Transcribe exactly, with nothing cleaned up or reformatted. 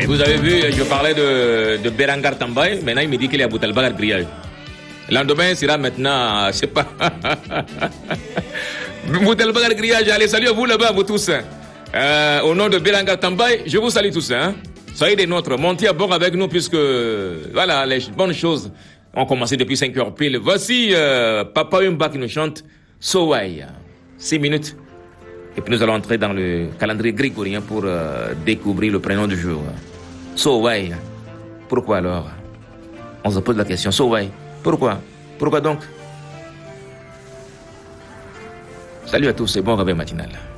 Vous avez vu, je parlais de, de Berengar Tambay. Maintenant, il me dit qu'il est à Boutalbagar Grillage. Le lendemain, sera maintenant, je sais pas. Boutalbagar Grillage, allez, salut à vous là-bas, vous tous. Euh, au nom de Berengar Tambay, je vous salue tous. Hein. Soyez des nôtres, montez à bord avec nous, puisque voilà, les bonnes choses ont commencé depuis cinq heures pile. Voici euh, Papa Yumba qui nous chante Sowai. six minutes. Et puis nous allons entrer dans le calendrier grégorien pour euh, découvrir le prénom du jour. Sowai. Pourquoi alors? On se pose la question. Sowai. Pourquoi? Pourquoi donc? Salut à tous et bon réveil matinal.